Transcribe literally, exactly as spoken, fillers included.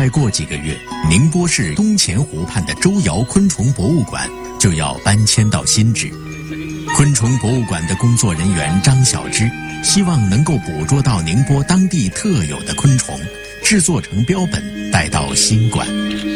再过几个月，宁波市东钱湖畔的周窑昆虫博物馆就要搬迁到新址。昆虫博物馆的工作人员张小芝希望能够捕捉到宁波当地特有的昆虫，制作成标本带到新馆。